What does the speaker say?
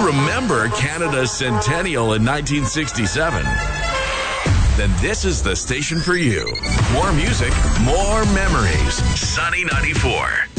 remember Canada's centennial in 1967? Then this is the station for you. More music, more memories. Sunny 94.